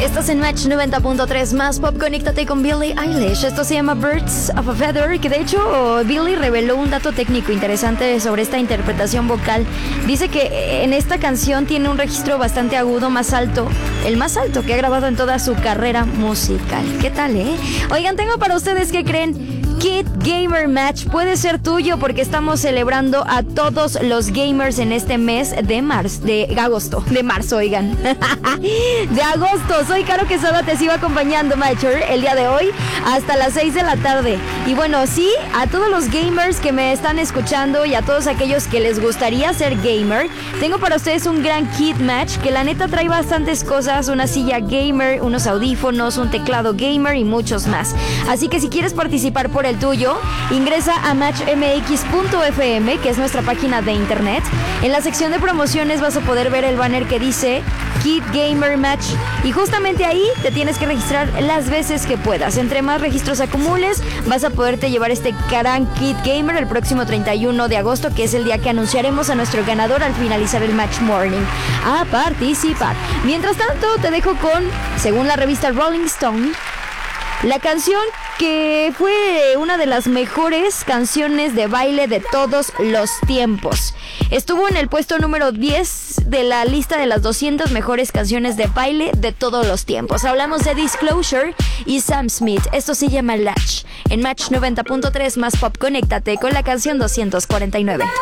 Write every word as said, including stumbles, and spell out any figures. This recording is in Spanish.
Estás en Match noventa punto tres más pop. Conéctate con Billie Eilish. Esto se llama Birds of a Feather, que de hecho Billie reveló un dato técnico interesante sobre esta interpretación vocal. Dice que en esta canción tiene un registro bastante agudo, más alto, el más alto que ha grabado en toda su carrera musical. ¿Qué tal, eh? Oigan, tengo para ustedes, ¿qué creen? Kid Gamer Match puede ser tuyo porque estamos celebrando a todos los gamers en este mes de marzo, de agosto, de marzo, oigan. De agosto. Soy Caro Quesada, te sigo acompañando, Matcher, el día de hoy hasta las seis de la tarde. Y bueno, sí, a todos los gamers que me están escuchando y a todos aquellos que les gustaría ser gamer, tengo para ustedes un gran Kid Match que la neta trae bastantes cosas, una silla gamer, unos audífonos, un teclado gamer y muchos más. Así que si quieres participar por el tuyo, ingresa a match m x punto f m, que es nuestra página de internet. En la sección de promociones vas a poder ver el banner que dice Kid Gamer Match y justamente ahí te tienes que registrar las veces que puedas. Entre más registros acumules, vas a poderte llevar este gran Kid Gamer el próximo treinta y uno de agosto, que es el día que anunciaremos a nuestro ganador al finalizar el Match Morning. A participar. Mientras tanto, te dejo con, según la revista Rolling Stone, la canción que fue una de las mejores canciones de baile de todos los tiempos. Estuvo en el puesto número diez de la lista de las doscientas mejores canciones de baile de todos los tiempos. Hablamos de Disclosure y Sam Smith. Esto se llama Latch. En Match noventa punto tres más pop, conéctate con la canción doscientos cuarenta y nueve.